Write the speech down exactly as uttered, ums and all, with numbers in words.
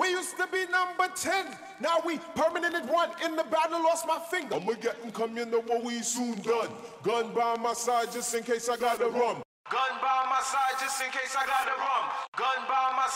We used to be number ten. Now we permanent at one. In the battle, lost my finger. I'ma get them come, you know what we soon done. Gun by my side just in case I got the rum. Gun by my side just in case I got the rum. Gun by my side.